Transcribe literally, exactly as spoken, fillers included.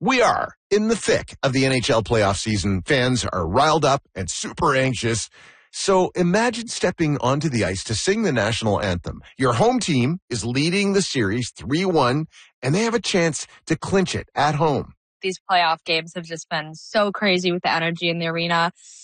We are in the thick of the N H L playoff season. Fans are riled up and super anxious. So imagine stepping onto the ice to sing the national anthem. Your home team is leading the series three one, and they have a chance to clinch it at home. These playoff games have just been so crazy with the energy in the arena.